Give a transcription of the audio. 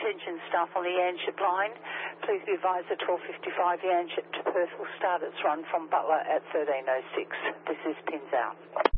Attention staff on the Yanship line. Please be advised that 12:55 Yanship to Perth will start its run from Butler at 13:06. This is Pins out.